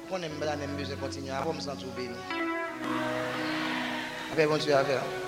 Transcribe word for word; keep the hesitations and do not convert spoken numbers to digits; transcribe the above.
qu'on aime bien la musique continue. Après, on me sent tout béni. Après, bon Dieu à faire.